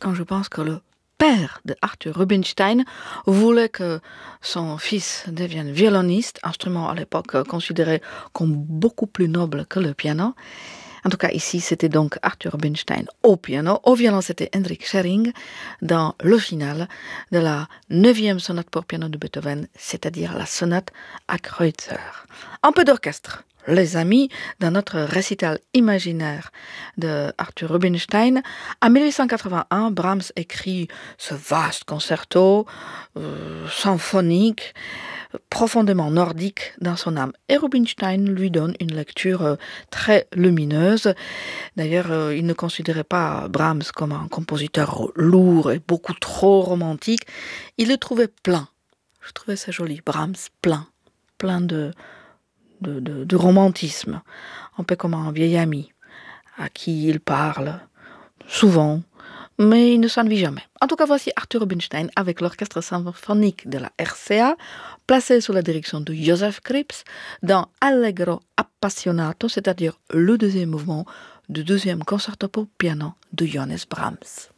quand je pense que le père de Arthur Rubinstein voulait que son fils devienne violoniste, instrument à l'époque considéré comme beaucoup plus noble que le piano. En tout cas, ici, c'était donc Arthur Rubinstein au piano. Au violon, c'était Hendrik Schering dans le final de la 9e sonate pour piano de Beethoven, c'est-à-dire la sonate à Kreutzer. Un peu d'orchestre. Les amis, dans notre récital imaginaire de Arthur Rubinstein, en 1881, Brahms écrit ce vaste concerto symphonique, profondément nordique dans son âme. Et Rubinstein lui donne une lecture très lumineuse. D'ailleurs, il ne considérait pas Brahms comme un compositeur lourd et beaucoup trop romantique. Il le trouvait plein. Je trouvais ça joli, Brahms plein de romantisme, un peu comme un vieil ami à qui il parle souvent, mais il ne s'ennuie jamais. En tout cas, voici Arthur Rubinstein avec l'orchestre symphonique de la RCA, placé sous la direction de Joseph Krips, dans Allegro Appassionato, c'est-à-dire le deuxième mouvement du deuxième concerto pour piano de Johannes Brahms.